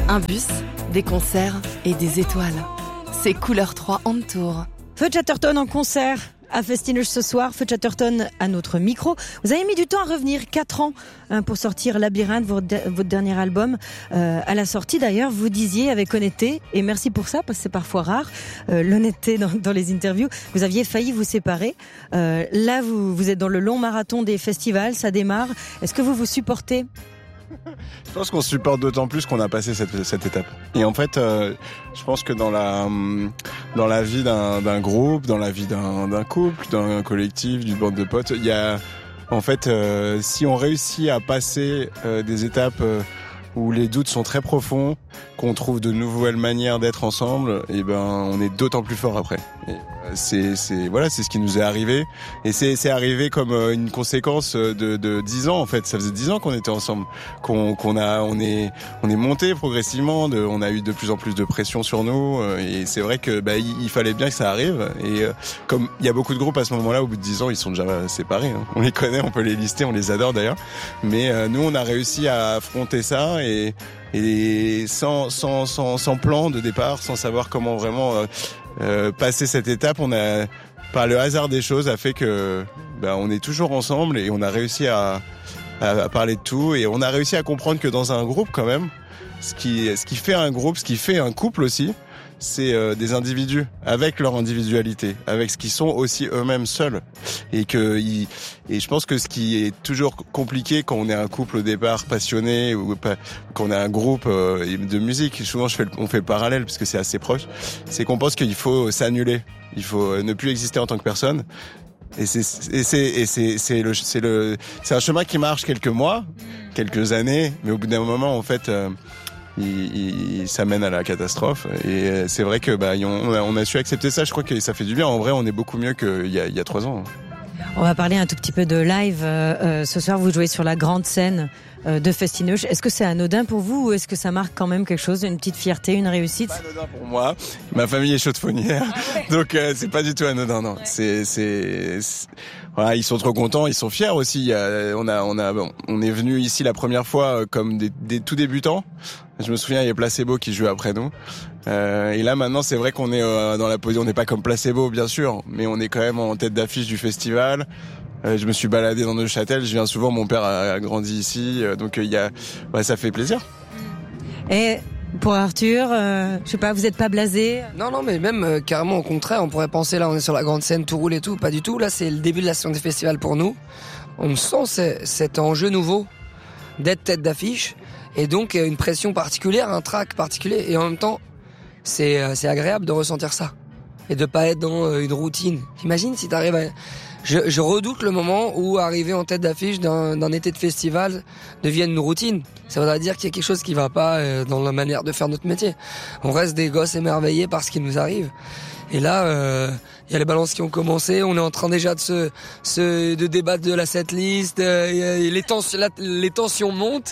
Un bus, des concerts et des étoiles. C'est Couleur 3 on tour. Feu Chatterton en concert à Festineuch ce soir. Feu Chatterton à notre micro. Vous avez mis du temps à revenir, 4 ans pour sortir Labyrinthe, votre dernier album. À la sortie d'ailleurs, vous disiez avec honnêteté, et merci pour ça parce que c'est parfois rare, l'honnêteté dans les interviews, vous aviez failli vous séparer. Là, vous êtes dans le long marathon des festivals, ça démarre. Est-ce que vous vous supportez ? Je pense qu'on se supporte d'autant plus qu'on a passé cette étape. Et en fait, je pense que dans la vie d'un groupe, dans la vie d'un couple, d'un collectif, d'une bande de potes, il y a, en fait, si on réussit à passer des étapes où les doutes sont très profonds, qu'on trouve de nouvelles manières d'être ensemble, et ben on est d'autant plus fort après. Et c'est ce qui nous est arrivé, et c'est arrivé comme une conséquence de 10 ans en fait. Ça faisait 10 ans qu'on était ensemble, on est monté progressivement, on a eu de plus en plus de pression sur nous, et c'est vrai que il fallait bien que ça arrive. Et comme il y a beaucoup de groupes à ce moment-là, au bout de 10 ans, ils sont déjà séparés. Hein. On les connaît, on peut les lister, on les adore d'ailleurs. Mais nous, on a réussi à affronter ça et sans plan de départ, sans savoir comment vraiment passer cette étape, on a, par le hasard des choses, a fait que on est toujours ensemble et on a réussi à parler de tout, et on a réussi à comprendre que dans un groupe quand même, ce qui fait un groupe, ce qui fait un couple aussi, c'est des individus avec leur individualité, avec ce qu'ils sont aussi eux-mêmes seuls, et je pense que ce qui est toujours compliqué quand on est un couple au départ passionné, ou qu'on a un groupe de musique, souvent on fait le parallèle parce que c'est assez proche, c'est qu'on pense qu'il faut s'annuler, il faut ne plus exister en tant que personne. Et c'est un chemin qui marche quelques mois, quelques années, mais au bout d'un moment en fait ça mène à la catastrophe. Et c'est vrai que on a su accepter ça. Je crois que ça fait du bien. En vrai, on est beaucoup mieux qu'il y a 3 ans. On va parler un tout petit peu de live. Ce soir, vous jouez sur la grande scène de Festineuch. Est-ce que c'est anodin pour vous, ou est-ce que ça marque quand même quelque chose, une petite fierté, une réussite ? C'est pas anodin pour moi. Ma famille est chaudefonnière, donc c'est pas du tout anodin. Non, voilà, ils sont trop contents, ils sont fiers aussi. On est venu ici la première fois comme des tout débutants. Je me souviens, il y a Placebo qui joue après nous. Et là maintenant, c'est vrai qu'on est dans la position. On n'est pas comme Placebo, bien sûr, mais on est quand même en tête d'affiche du festival. Je me suis baladé dans Neuchâtel. Je viens souvent. Mon père a grandi ici, donc ça fait plaisir. Et pour Arthur, je sais pas, vous êtes pas blasé ? Non, mais même carrément au contraire. On pourrait penser là, on est sur la grande scène, tout roule et tout. Pas du tout. Là, c'est le début de la saison des festivals pour nous. On sent cet enjeu nouveau d'être tête d'affiche. Et donc une pression particulière, un trac particulier, et en même temps c'est agréable de ressentir ça et de pas être dans une routine. Imagine si t'arrives à... Je redoute le moment où arriver en tête d'affiche d'un été de festival devienne une routine. Ça voudrait dire qu'il y a quelque chose qui va pas dans la manière de faire notre métier. On reste des gosses émerveillés par ce qui nous arrive. Et là, il y a les balances qui ont commencé. On est en train déjà de débattre de la setlist. Les tensions montent.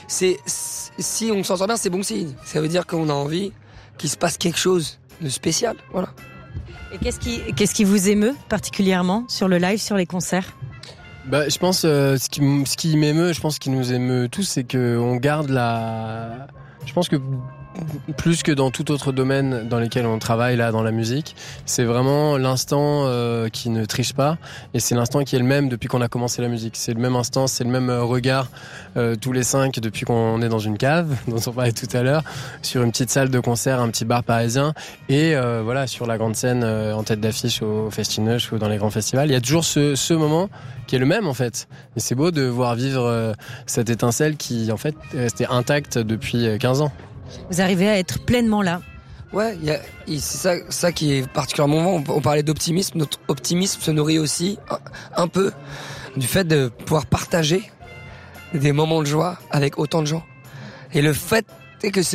Si on s'en sort bien, c'est bon signe. Ça veut dire qu'on a envie qu'il se passe quelque chose de spécial. Voilà. Et qu'est-ce qui vous émeut particulièrement sur le live, sur les concerts ? Je pense ce qui m'émeut, je pense ce qui nous émeut tous, c'est que on garde je pense que plus que dans tout autre domaine dans lequel on travaille là dans la musique, c'est vraiment l'instant qui ne triche pas, et c'est l'instant qui est le même depuis qu'on a commencé la musique. C'est le même instant, c'est le même regard tous les 5 depuis qu'on est dans une cave dont on parlait tout à l'heure, sur une petite salle de concert, un petit bar parisien, et sur la grande scène en tête d'affiche au Festineuch ou dans les grands festivals. Il y a toujours ce moment qui est le même en fait. Et c'est beau de voir vivre cette étincelle qui en fait est restée intacte depuis 15 ans. Vous arrivez à être pleinement là. Ouais, c'est ça qui est particulièrement bon. On parlait d'optimisme. Notre optimisme se nourrit aussi un peu du fait de pouvoir partager des moments de joie avec autant de gens. Et le fait est que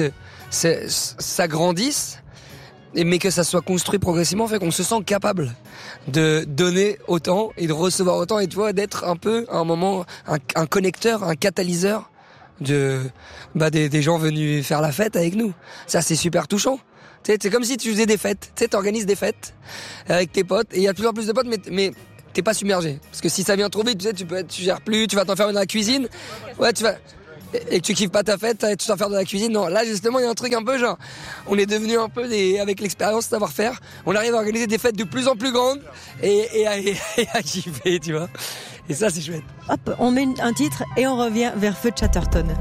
ça grandisse, mais que ça soit construit progressivement, fait qu'on se sent capable de donner autant et de recevoir autant, et tu vois, d'être un peu à un moment un connecteur, un catalyseur des gens venus faire la fête avec nous. Ça, c'est super touchant. Tu sais, c'est comme si tu faisais des fêtes. Tu sais, t'organises des fêtes avec tes potes, et il y a de plus en plus de potes, mais t'es pas submergé. Parce que si ça vient trop vite, tu sais, tu gères plus, tu vas t'enfermer dans la cuisine. Ouais, et que tu kiffes pas ta fête, tu dois faire de la cuisine. Non, là justement il y a un truc un peu genre, on est devenu un peu avec l'expérience, savoir-faire, on arrive à organiser des fêtes de plus en plus grandes et à kiffer, tu vois. Et ça c'est chouette. Hop, on met un titre et on revient vers Feu de Chatterton.